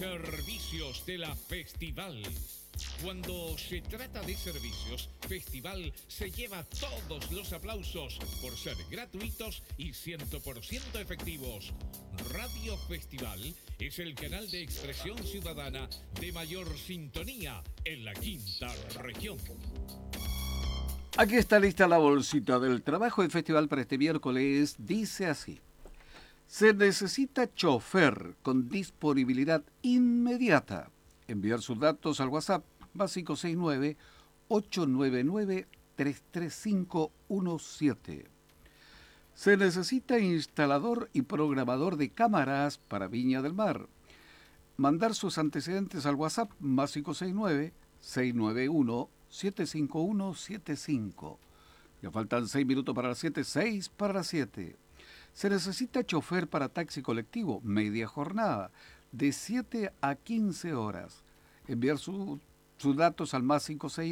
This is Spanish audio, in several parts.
Servicios de la Festival. Cuando se trata de servicios, Festival se lleva todos los aplausos por ser gratuitos y 100% efectivos. Radio Festival es el canal de expresión ciudadana de mayor sintonía en la quinta región. Aquí está lista la bolsita del trabajo. El festival para este miércoles dice así: se necesita chofer con disponibilidad inmediata. Enviar sus datos al WhatsApp más 569-899-33517. Se necesita instalador y programador de cámaras para Viña del Mar. Mandar sus antecedentes al WhatsApp más 569-691-75175. Ya faltan 6 minutos para las 7, 6 para las 7. Se necesita chofer para taxi colectivo, media jornada, de 7 a 15 horas. Enviar sus datos al más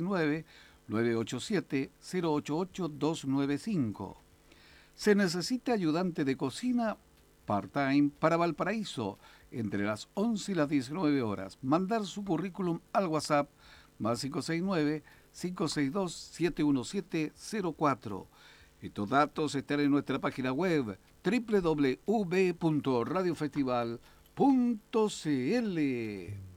569-987-088-295. Se necesita ayudante de cocina part-time para Valparaíso, entre las 11 y las 19 horas. Mandar su currículum al WhatsApp más 569-562-71704. Estos datos están en nuestra página web www.radiofestival.cl.